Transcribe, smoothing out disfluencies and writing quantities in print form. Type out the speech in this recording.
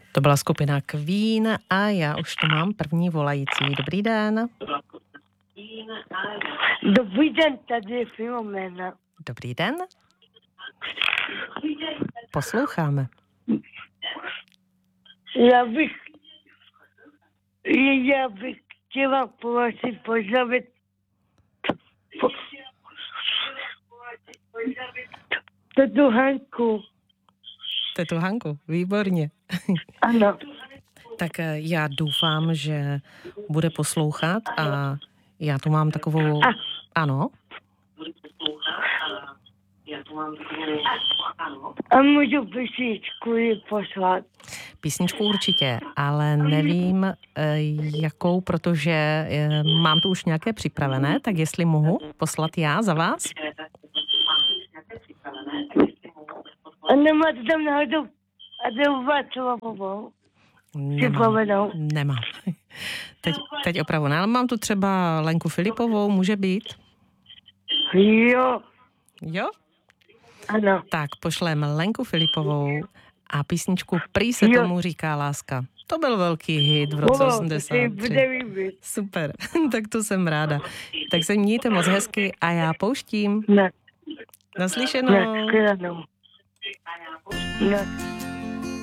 To byla skupina Queen a já už tu mám první volající. Dobrý den. Dobrý den, tady je Filomena. Dobrý den. Posloucháme. Já bych chtěla pozdravit tetu Hanku. Tetu Hanku, výborně. Ano. Tak já doufám, že bude poslouchat a já tu mám takovou... Ano? A můžu písničku ji poslat? Písničku určitě, ale nevím jakou, protože mám tu už nějaké připravené, tak jestli mohu poslat já za vás? A nemáte tam náhodou Václavovou? Nemám. Teď opravdu ne, ale mám tu třeba Lenku Filipovou, může být? Jo. Jo? Ano. Tak pošleme Lenku Filipovou a písničku Prý se tomu říká láska. To byl velký hit v roce 83. Super, tak to jsem ráda. Tak se mějte moc hezky a já pouštím. Ne. Naslyšenou. Ne.